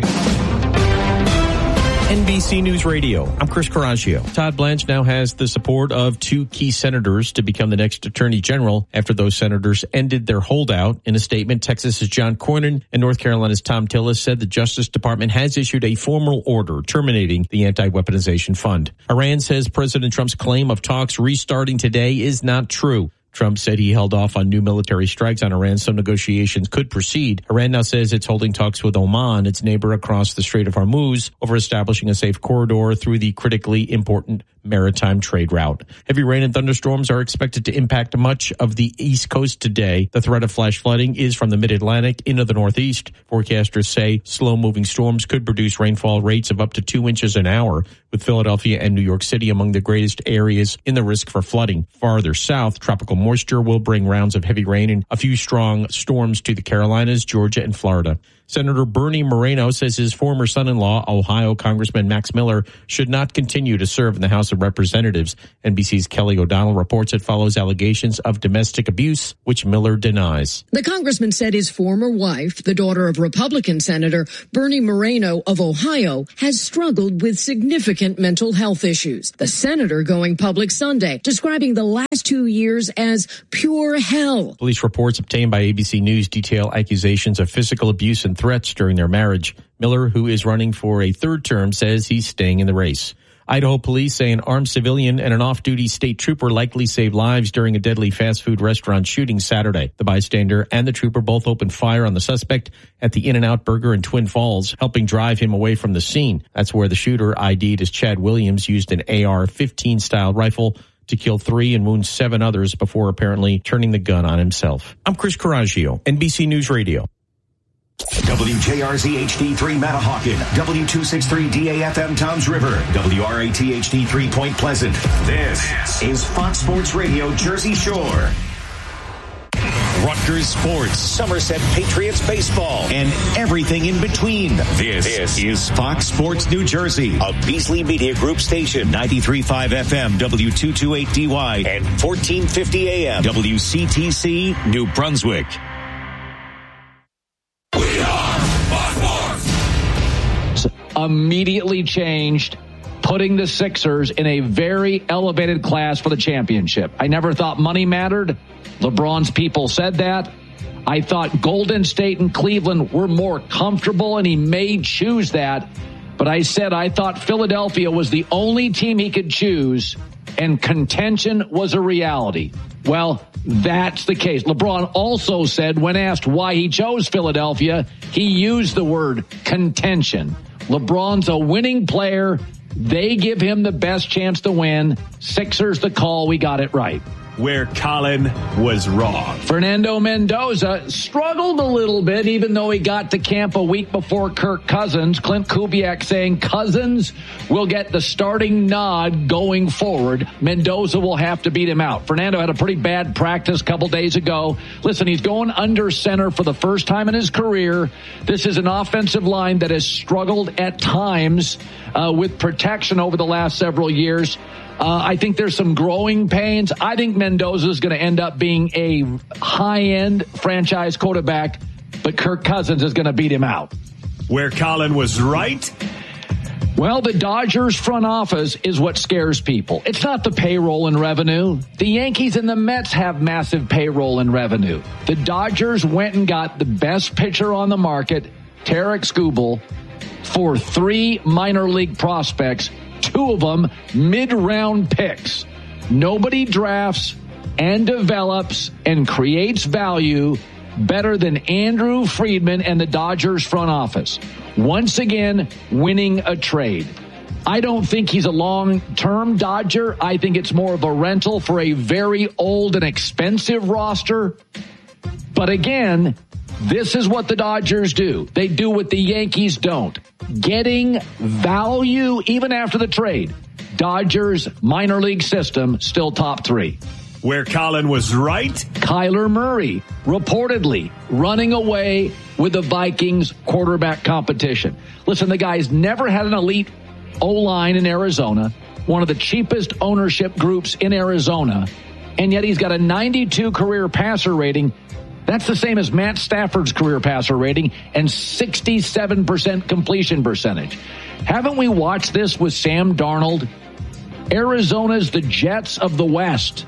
N B C News Radio. I'm Chris Coraggio. Todd Blanche now has the support of two key senators to become the next attorney general after those senators ended their holdout. In a statement, Texas's John Cornyn and North Carolina's Thom Tillis said the Justice Department has issued a formal order terminating the anti-weaponization fund. Iran says President Trump's claim of talks restarting today is not true. Trump said he held off on new military strikes on Iran so negotiations could proceed. Iran now says it's holding talks with Oman, its neighbor across the Strait of Hormuz, over establishing a safe corridor through the critically important maritime trade route. Heavy rain and thunderstorms are expected to impact much of the East Coast today. The threat of flash flooding is from the mid-Atlantic into the Northeast. Forecasters say slow-moving storms could produce rainfall rates of up to two inches an hour, with Philadelphia and New York City among the greatest areas in the risk for flooding. Farther south, tropical moisture will bring rounds of heavy rain and a few strong storms to the Carolinas, Georgia, and Florida. Senator Bernie Moreno says his former son-in-law, Ohio Congressman Max Miller, should not continue to serve in the House of Representatives. N B C's Kelly O'Donnell reports it follows allegations of domestic abuse, which Miller denies. The congressman said his former wife, the daughter of Republican Senator Bernie Moreno of Ohio, has struggled with significant mental health issues. The senator going public Sunday, describing the last two years as pure hell. Police reports obtained by A B C News detail accusations of physical abuse and threats during their marriage. Miller, who is running for a third term, says he's staying in the race. Idaho police say an armed civilian and an off-duty state trooper likely saved lives during a deadly fast food restaurant shooting Saturday. The bystander and the trooper both opened fire on the suspect at the In-N-Out Burger in Twin Falls, helping drive him away from the scene. That's where the shooter, I D'd as Chad Williams, used an A R fifteen style rifle to kill three and wound seven others before apparently turning the gun on himself. I'm Chris Coraggio, N B C News Radio. W J R Z H D three Matahawkin, W two sixty-three D A F M Toms River, W R A T H D three Point Pleasant. This is Fox Sports Radio Jersey Shore. Rutgers Sports, Somerset Patriots Baseball, and everything in between. This, this is Fox Sports New Jersey, a Beasley Media Group station, ninety-three point five F M, W two twenty-eight D Y, and fourteen fifty A M, W C T C, New Brunswick. Immediately changed, putting the Sixers in a very elevated class for the championship. I never thought money mattered. LeBron's people said that. I thought Golden State and Cleveland were more comfortable, and he may choose that. But I said I thought Philadelphia was the only team he could choose, and contention was a reality. Well, that's the case. LeBron also said when asked why he chose Philadelphia, he used the word contention. LeBron's a winning player. They give him the best chance to win. Sixers the call. We got it right. Where Colin was wrong. Fernando Mendoza struggled a little bit, even though he got to camp a week before Kirk Cousins. Clint Kubiak saying Cousins will get the starting nod going forward. Mendoza will have to beat him out. Fernando had a pretty bad practice a couple days ago. Listen, he's going under center for the first time in his career. This is an offensive line that has struggled at times uh, with protection over the last several years. Uh, I think there's some growing pains. I think Mendoza is going to end up being a high-end franchise quarterback, but Kirk Cousins is going to beat him out. Where Colin was right? Well, the Dodgers front office is what scares people. It's not the payroll and revenue. The Yankees and the Mets have massive payroll and revenue. The Dodgers went and got the best pitcher on the market, Tarik Skubal, for three minor league prospects, two of them mid-round picks. Nobody drafts and develops and creates value better than Andrew Friedman and the Dodgers front office. Once again, winning a trade. I don't think he's a long-term Dodger. I think it's more of a rental for a very old and expensive roster. But again, this is what the Dodgers do. They do what the Yankees don't. Getting value even after the trade. Dodgers minor league system still top three. Where Colin was right? Kyler Murray reportedly running away with the Vikings quarterback competition. Listen, the guy's never had an elite O-line in Arizona, one of the cheapest ownership groups in Arizona, and yet he's got a ninety-two career passer rating. That's the same as Matt Stafford's career passer rating and sixty-seven percent completion percentage. Haven't we watched this with Sam Darnold? Arizona's the Jets of the West.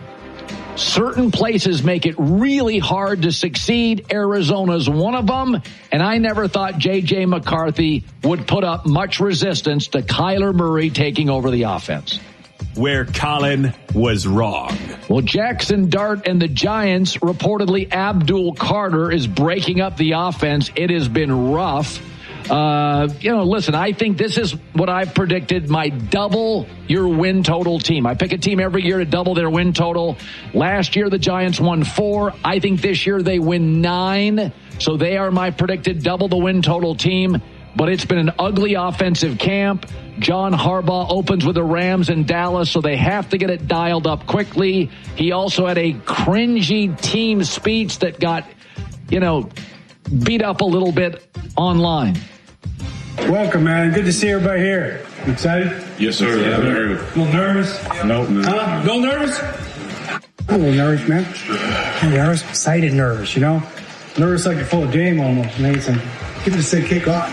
Certain places make it really hard to succeed. Arizona's one of them, and I never thought J J McCarthy would put up much resistance to Kyler Murray taking over the offense. where Colin was wrong. Well, Jackson Dart and the Giants, reportedly Abdul Carter is breaking up the offense. It has been rough. Uh, you know, listen, I think this is what I've predicted, my double your win total team. I pick a team every year to double their win total. Last year, the Giants won four. I think this year they win nine. So they are my predicted double the win total team. But it's been an ugly offensive camp. John Harbaugh opens with the Rams in Dallas, so they have to get it dialed up quickly. He also had a cringy team speech that got, you know, beat up a little bit online. Welcome, man. Good to see everybody here. You excited? Yes, sir. Yeah, yeah, a little nervous? No. no. Huh? A little nervous? I'm a little nervous, man. I'm nervous, excited nervous, you know? Nervous like you're full of game almost, man. It's like, get this thing kick off.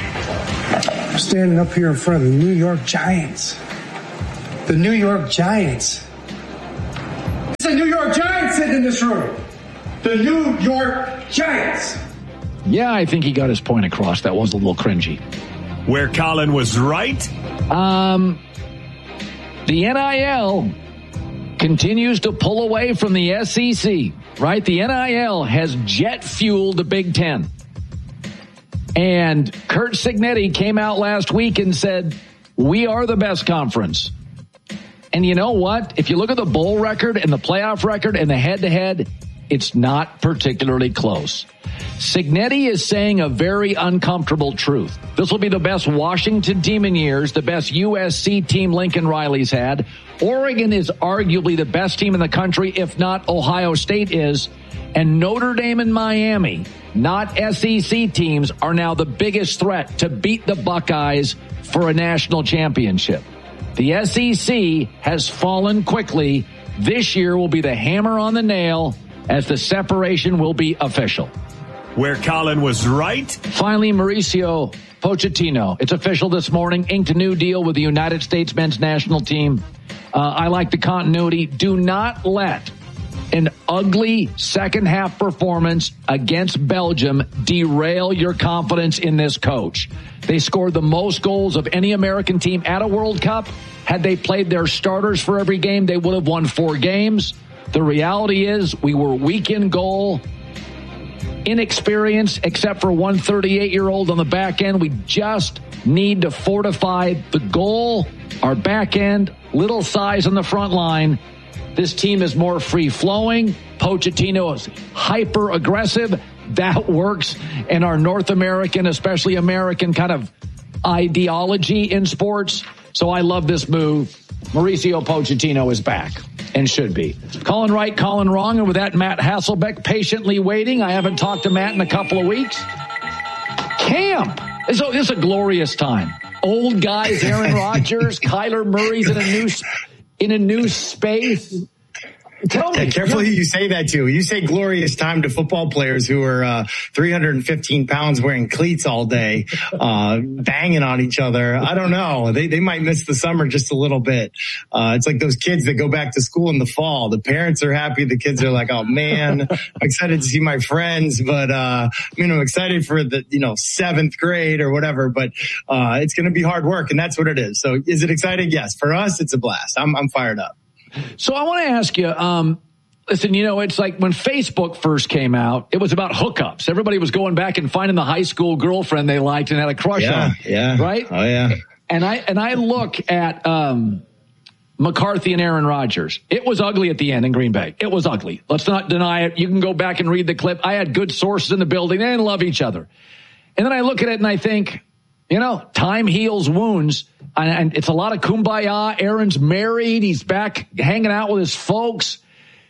I'm standing up here in front of the New York Giants. The New York Giants. It's the New York Giants sitting in this room. The New York Giants. Yeah, I think he got his point across. That was a little cringy. Where Colin was right? Um, the N I L continues to pull away from the S E C, right? The N I L has jet fueled the Big Ten. And Curt Cignetti came out last week and said, we are the best conference. And you know what? If you look at the bowl record and the playoff record and the head-to-head, it's not particularly close. Cignetti is saying a very uncomfortable truth. This will be the best Washington team in years, the best U S C team Lincoln Riley's had. Oregon is arguably the best team in the country, if not Ohio State is. And Notre Dame and Miami, not S E C teams, are now the biggest threat to beat the Buckeyes for a national championship. The S E C has fallen quickly. This year will be the hammer on the nail as the separation will be official. Where Colin was right? Finally, Mauricio Pochettino. It's official this morning. Inked a new deal with the United States men's national team. Uh, I like the continuity. Do not let an ugly second half performance against Belgium derail your confidence in this coach. They scored the most goals of any American team at a World Cup. Had they played their starters for every game, they would have won four games. The reality is we were weak in goal, inexperienced, except for one thirty-eight-year-old on the back end. We just need to fortify the goal, our back end, little size on the front line. This team is more free-flowing. Pochettino is hyper-aggressive. That works in our North American, especially American kind of ideology in sports. So I love this move. Mauricio Pochettino is back and should be. Colin right, Colin wrong. And with that, Matt Hasselbeck patiently waiting. I haven't talked to Matt in a couple of weeks. Camp. It's a, it's a glorious time. Old guys, Aaron Rodgers, Kyler Murray's in a new in a new space. Tell me. Yeah, careful who you say that to. You say glorious time to football players who are uh, three hundred fifteen pounds wearing cleats all day, uh, banging on each other. I don't know. They they might miss the summer just a little bit. Uh, it's like those kids that go back to school in the fall. The parents are happy. The kids are like, oh man, I'm excited to see my friends. But, uh, I mean, I'm excited for the, you know, seventh grade or whatever, but, uh, it's going to be hard work. And that's what it is. So is it exciting? Yes. For us, it's a blast. I'm, I'm fired up. So I want to ask you, um, listen, you know, it's like when Facebook first came out, it was about hookups. Everybody was going back and finding the high school girlfriend they liked and had a crush yeah, on. Yeah. Right? Oh, yeah. And I, and I look at, um, McCarthy and Aaron Rodgers. It was ugly at the end in Green Bay. It was ugly. Let's not deny it. You can go back and read the clip. I had good sources in the building. They didn't love each other. And then I look at it and I think, you know, time heals wounds. And it's a lot of kumbaya. Aaron's married. He's back hanging out with his folks.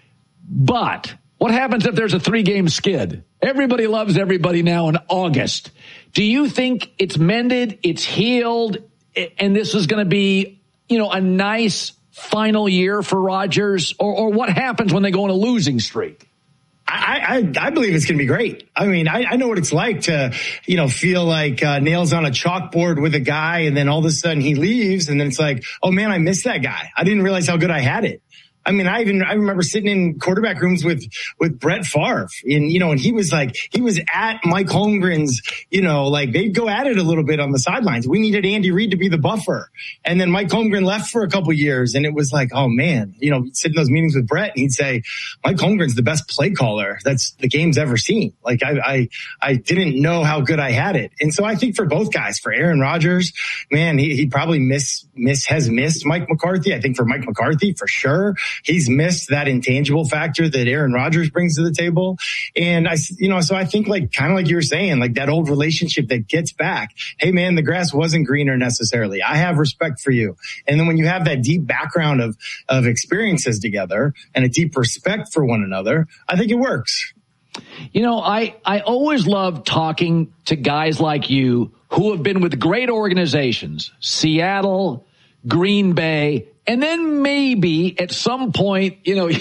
But what happens if there's a three-game skid? Everybody loves everybody now in August. Do you think it's mended, it's healed, and this is going to be, you know, a nice final year for Rodgers? Or, or what happens when they go on a losing streak? I, I, I believe it's going to be great. I mean, I, I know what it's like to, you know, feel like uh, nails on a chalkboard with a guy, and then all of a sudden he leaves, and then it's like, oh man, I missed that guy. I didn't realize how good I had it. I mean, I even, I remember sitting in quarterback rooms with, with Brett Favre and, you know, and he was like, he was at Mike Holmgren's, you know, like they'd go at it a little bit on the sidelines. We needed Andy Reid to be the buffer. And then Mike Holmgren left for a couple years and it was like, oh man, you know, sit in those meetings with Brett and he'd say, Mike Holmgren's the best play caller that's the game's ever seen. Like I, I, I didn't know how good I had it. And so I think for both guys, for Aaron Rodgers, man, he, he probably miss, miss, has missed Mike McCarthy. I think for Mike McCarthy, for sure, he's missed that intangible factor that Aaron Rodgers brings to the table. And I, you know, so I think like, kind of like you were saying, like that old relationship that gets back. Hey man, the grass wasn't greener necessarily. I have respect for you. And then when you have that deep background of, of experiences together and a deep respect for one another, I think it works. You know, I, I always love talking to guys like you who have been with great organizations, Seattle, Green Bay, and then maybe at some point, you know,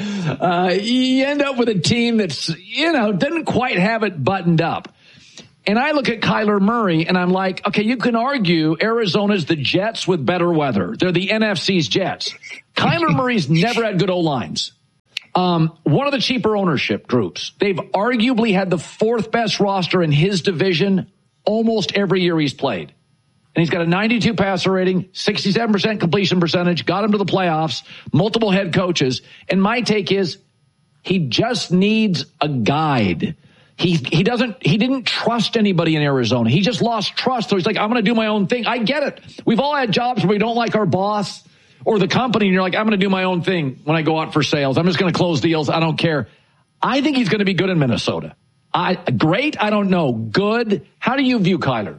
uh, you end up with a team that's, you know, doesn't quite have it buttoned up. And I look at Kyler Murray and I'm like, okay, you can argue Arizona's the Jets with better weather. They're the N F C's Jets. Kyler Murray's never had good O-lines. Um, one of the cheaper ownership groups. They've arguably had the fourth best roster in his division almost every year he's played. And he's got a ninety-two passer rating, sixty-seven percent completion percentage, got him to the playoffs, multiple head coaches. And my take is he just needs a guide. He he doesn't, he didn't trust anybody in Arizona. He just lost trust. So he's like, I'm going to do my own thing. I get it. We've all had jobs where we don't like our boss or the company. And you're like, I'm going to do my own thing when I go out for sales. I'm just going to close deals. I don't care. I think he's going to be good in Minnesota. I, great. I don't know. Good. How do you view Kyler?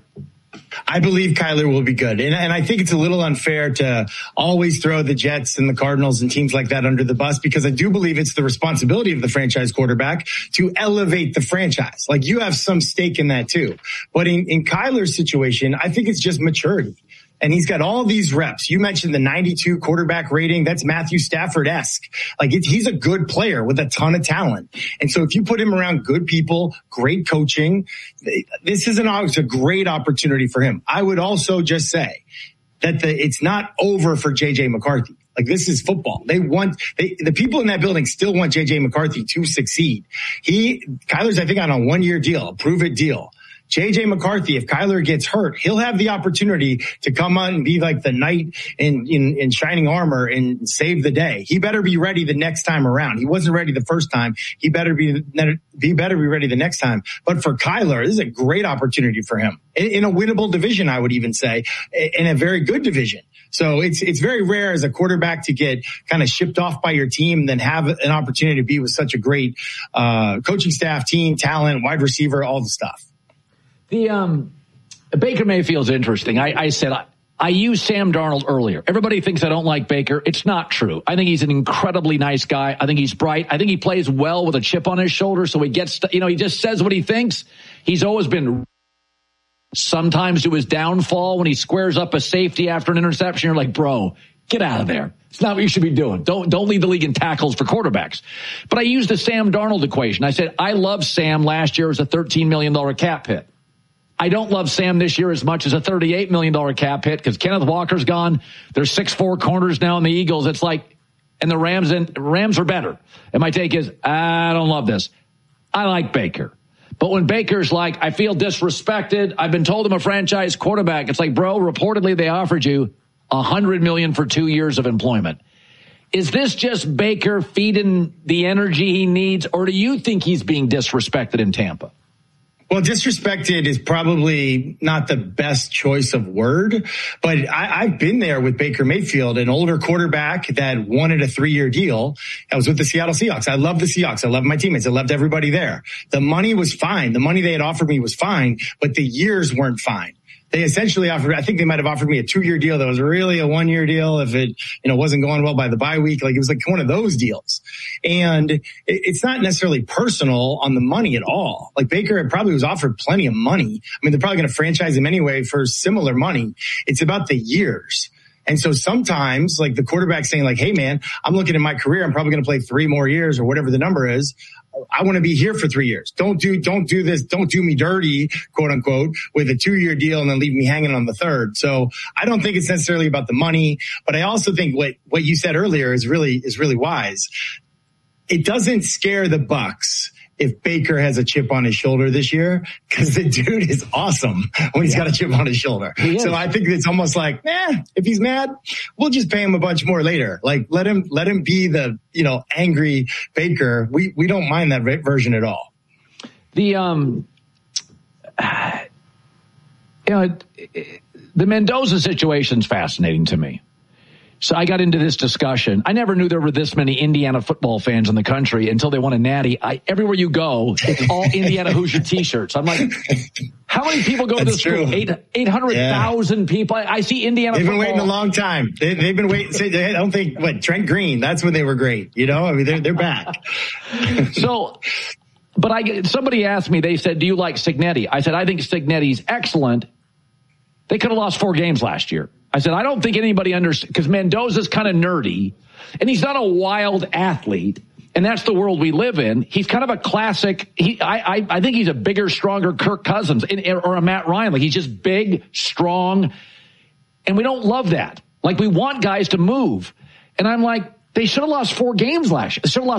I believe Kyler will be good. And, and I think it's a little unfair to always throw the Jets and the Cardinals and teams like that under the bus, because I do believe it's the responsibility of the franchise quarterback to elevate the franchise. Like you have some stake in that too. But in, in Kyler's situation, I think it's just maturity. And he's got all these reps. You mentioned the ninety-two quarterback rating. That's Matthew Stafford-esque. Like it, he's a good player with a ton of talent. And so if you put him around good people, great coaching, this is an, it's a great opportunity for him. I would also just say that the, it's not over for J J McCarthy. Like this is football. They want, they, the people in that building still want J J McCarthy to succeed. He, Kyler's, I think, on a one year deal, a prove it deal. J J McCarthy, if Kyler gets hurt, he'll have the opportunity to come on and be like the knight in, in, in shining armor and save the day. He better be ready the next time around. He wasn't ready the first time. He better be, he better be ready the next time. But for Kyler, this is a great opportunity for him in, in a winnable division, I would even say, in a very good division. So it's, it's very rare as a quarterback to get kind of shipped off by your team and then have an opportunity to be with such a great, uh, coaching staff, team, talent, wide receiver, all the stuff. The um, Baker Mayfield's interesting. I, I said I, I used Sam Darnold earlier. Everybody thinks I don't like Baker. It's not true. I think he's an incredibly nice guy. I think he's bright. I think he plays well with a chip on his shoulder. So he gets, you know, he just says what he thinks. He's always been sometimes to his downfall when he squares up a safety after an interception. You're like, bro, get out of there. It's not what you should be doing. Don't, don't lead the league in tackles for quarterbacks. But I used the Sam Darnold equation. I said, I love Sam last year as a thirteen million dollars cap hit. I don't love Sam this year as much as a thirty-eight million dollars cap hit because Kenneth Walker's gone. There's six four corners now in the Eagles. It's like, and the Rams and Rams are better. And my take is, I don't love this. I like Baker. But when Baker's like, I feel disrespected, I've been told I'm a franchise quarterback. It's like, bro, reportedly they offered you a hundred million for two years of employment. Is this just Baker feeding the energy he needs, or do you think he's being disrespected in Tampa? Well, disrespected is probably not the best choice of word, but I, I've been there with Baker Mayfield, an older quarterback that wanted a three-year deal. I was with the Seattle Seahawks. I love the Seahawks. I love my teammates. I loved everybody there. The money was fine. The money they had offered me was fine, but the years weren't fine. They essentially offered, I think they might have offered me a two-year deal that was really a one-year deal if it, you know, wasn't going well by the bye week. Like it was like one of those deals. And it, it's not necessarily personal on the money at all. Like Baker probably was offered plenty of money. I mean, they're probably going to franchise him anyway for similar money. It's about the years. And so sometimes, like, the quarterback saying, like, hey, man, I'm looking at my career. I'm probably going to play three more years or whatever the number is. I want to be here for three years. Don't do, don't do this. Don't do me dirty, quote unquote, with a two year deal and then leave me hanging on the third. So I don't think it's necessarily about the money, but I also think what, what you said earlier is really, is really wise. It doesn't scare the Bucs if Baker has a chip on his shoulder this year, because the dude is awesome when he's yeah. got a chip on his shoulder. So I think it's almost like, eh, if he's mad, we'll just pay him a bunch more later. Like, let him, let him be the, you know, angry Baker. We, we don't mind that version at all. The, um, you know, the Mendoza situation's fascinating to me. So I got into this discussion. I never knew there were this many Indiana football fans in the country until they won a natty. I, everywhere you go, it's all Indiana Hoosier T-shirts. I'm like, how many people go to this school? Eight, eight hundred thousand yeah. people. I, I see Indiana They've football. been waiting a long time. They, they've been waiting. I don't think, what, Trent Green, that's when they were great. You know, I mean, they're, they're back. So, but I, somebody asked me, they said, do you like Cignetti? I said, I think Cignetti's excellent. They could have lost four games last year. I said, I don't think anybody understands, because Mendoza's kind of nerdy, and he's not a wild athlete, and that's the world we live in. He's kind of a classic. He, I, I, I think he's a bigger, stronger Kirk Cousins or a Matt Ryan. Like, he's just big, strong, and we don't love that. Like, we want guys to move. And I'm like, they should have lost four games last year. They should have lost